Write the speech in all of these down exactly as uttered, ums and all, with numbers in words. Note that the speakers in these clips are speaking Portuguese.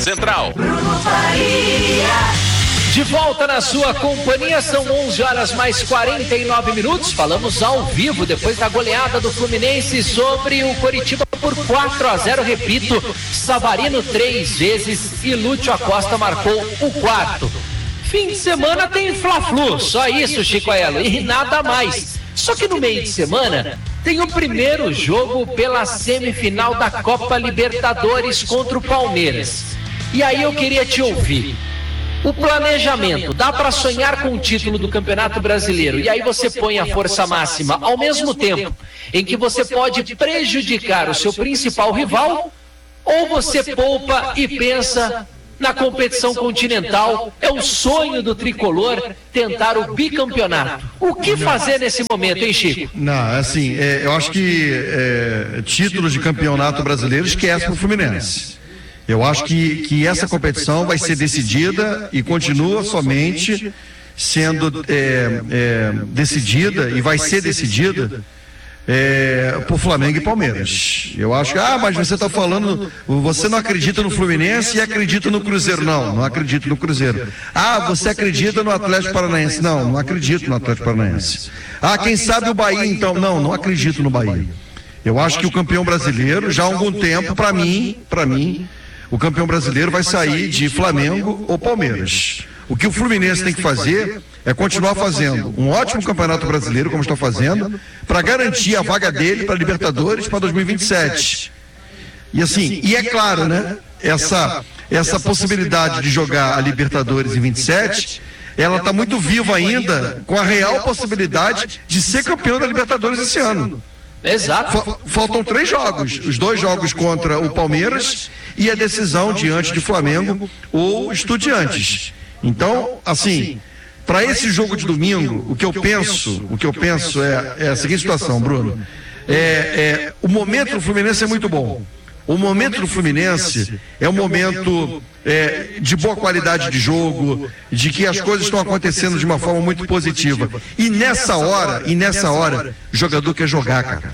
Central. Bruno Faria. De volta na sua companhia, são onze horas mais quarenta e nove minutos. Falamos ao vivo depois da goleada do Fluminense sobre o Coritiba por quatro a zero. Repito, Savarino três vezes e Lúcio Acosta marcou o quarto. Fim de semana tem Fla-Flu, só isso, Chico Aelo, e nada mais. Só que no meio de semana tem o primeiro jogo pela semifinal da Copa Libertadores contra o Palmeiras. E aí eu queria te ouvir. O planejamento, dá para sonhar com o título do Campeonato Brasileiro e aí você põe a força máxima ao mesmo tempo em que você pode prejudicar o seu principal rival, ou você poupa e pensa na competição continental, é o sonho do tricolor tentar o bicampeonato. O que fazer nesse momento, hein, Chico? Não, assim, é, eu acho que é, título de campeonato brasileiro esquece pro Fluminense. Eu acho que, que essa competição vai ser decidida e continua somente sendo é, é, decidida e vai ser decidida é, por Flamengo e Palmeiras. Eu acho que, ah, mas você está falando, você não acredita no Fluminense e acredita no Cruzeiro. Não, não acredito no Cruzeiro. Ah, você acredita no Atlético Paranaense. Não, não acredito no Atlético Paranaense. Ah, quem sabe o Bahia então? Não, não acredito no Bahia. Eu acho que o campeão brasileiro, já há algum tempo, para mim, para mim, o campeão brasileiro vai sair de Flamengo ou Palmeiras. O que o Fluminense tem que fazer é continuar fazendo um ótimo campeonato brasileiro, como está fazendo, para garantir a vaga dele para a Libertadores para dois mil e vinte e sete. E assim, e é claro, né? Essa, essa possibilidade de jogar a Libertadores em vinte e sete, ela está muito viva ainda, com a real possibilidade de ser campeão da Libertadores esse ano. Exato. Faltam três jogos, os dois jogos contra o Palmeiras e a decisão diante de Flamengo ou Estudiantes. Então, assim, para esse jogo de domingo, o que eu penso, o que eu penso é, é a seguinte situação, Bruno. É, é, o momento do Fluminense é muito bom. O momento do Fluminense é um momento é, de boa qualidade de jogo, de que as coisas estão acontecendo de uma forma muito positiva. E nessa hora, e nessa hora, o jogador quer jogar, cara.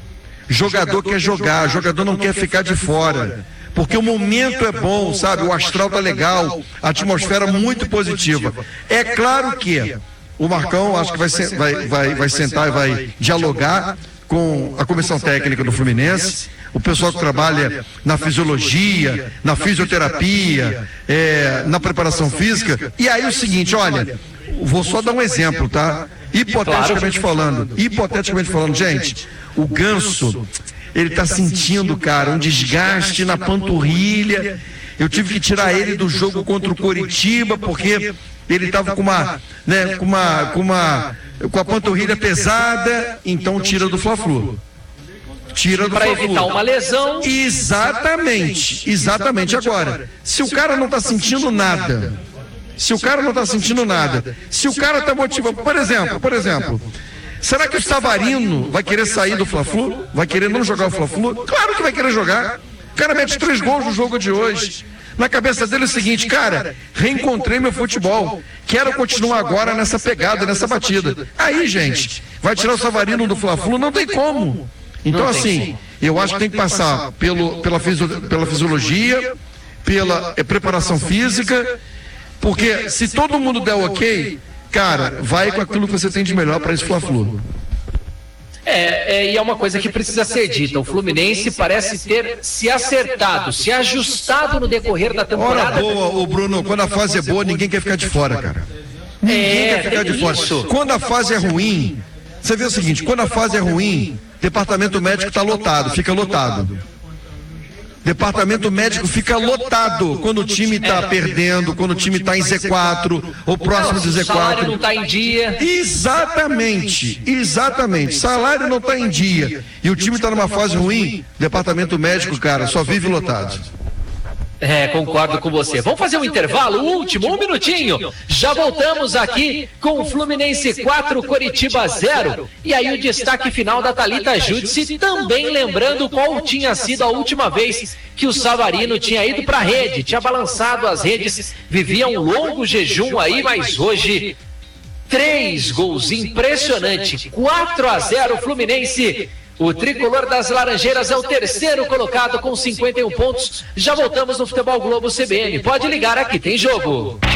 Jogador quer jogar, jogador não quer ficar de fora. Porque o momento é bom, sabe? O astral tá legal, a atmosfera muito positiva. É claro que o Marcão, acho que vai, vai, vai, vai sentar e vai dialogar com a comissão técnica do Fluminense, o pessoal que trabalha na fisiologia, na fisioterapia, é, na preparação física. E aí o seguinte, olha, vou só dar um exemplo, tá? Hipoteticamente falando, hipoteticamente falando, gente, o Ganso, ele tá sentindo, cara, um desgaste na panturrilha. Eu tive que tirar ele do jogo contra o Coritiba, porque ele estava com uma, né, com uma, com uma, com a panturrilha pesada, então tira do Fla-Flu. Tira do Para evitar uma lesão. Exatamente, exatamente. Agora, se o cara não está sentindo nada, se o cara não está sentindo nada, se o cara está motivado, por exemplo, por exemplo, será que o Savarino vai querer sair do Fla-Flu? Vai querer não jogar o Fla-Flu? Claro que vai querer jogar. O cara mete três gols no jogo de hoje. Na cabeça dele é o seguinte, cara, reencontrei meu futebol, quero continuar agora nessa pegada, nessa batida. Aí, gente, vai tirar o Savarino do Fla-Flu? Não tem como. Então, assim, eu acho que tem que passar pelo, pela, fisio, pela fisiologia, pela é, preparação física, porque se todo mundo der o ok, cara, vai com aquilo que você tem de melhor para esse Fla-Flu. É, é, e é uma coisa que precisa ser dita. O Fluminense parece ter se acertado, se ajustado no decorrer da temporada. Ora boa, o Bruno, quando a fase é boa, ninguém quer ficar de fora, cara. Ninguém é, quer ficar de fora. Isso. Quando a fase é ruim, você vê o seguinte, quando a fase é ruim, departamento médico está lotado, fica lotado. Departamento médico fica lotado quando o time está é. perdendo, quando o time está em Z quatro, ou próximo de Z quatro. O salário não está em dia. Exatamente, exatamente. Salário não está em dia. E o time está numa fase ruim, departamento médico, cara, só vive lotado. É, concordo com você. Vamos fazer um intervalo, o último, um minutinho. Já voltamos aqui com o Fluminense quatro, Coritiba zero. E aí o destaque final da Thalita Júdice, também lembrando qual tinha sido a última vez que o Savarino tinha ido para a rede, tinha balançado as redes, vivia um longo jejum aí, mas hoje três gols, impressionante. quatro a zero Fluminense. O tricolor das Laranjeiras é o terceiro colocado com cinquenta e um pontos. Já voltamos no Futebol Globo C B N. Pode ligar, aqui tem jogo.